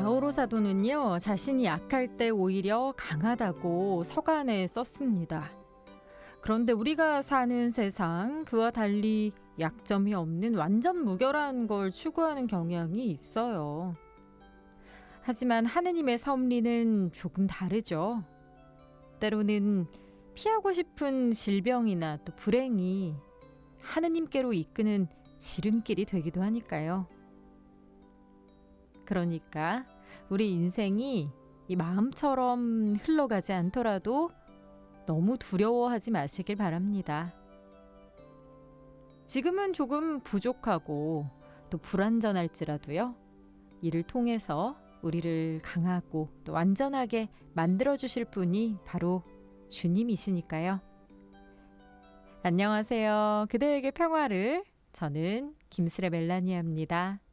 바오로 사도는요, 자신이 약할 때 오히려 강하다고 서간에 썼습니다. 그런데 우리가 사는 세상, 그와 달리 약점이 없는 완전 무결한 걸 추구하는 경향이 있어요. 하지만 하느님의 섭리는 조금 다르죠. 때로는 피하고 싶은 질병이나 또 불행이 하느님께로 이끄는 지름길이 되기도 하니까요. 그러니까 우리 인생이 이 마음처럼 흘러가지 않더라도 너무 두려워하지 마시길 바랍니다. 지금은 조금 부족하고 또 불완전할지라도요. 이를 통해서 우리를 강하고 또 완전하게 만들어주실 분이 바로 주님이시니까요. 안녕하세요. 그대에게 평화를. 저는 김스레 멜라니아입니다.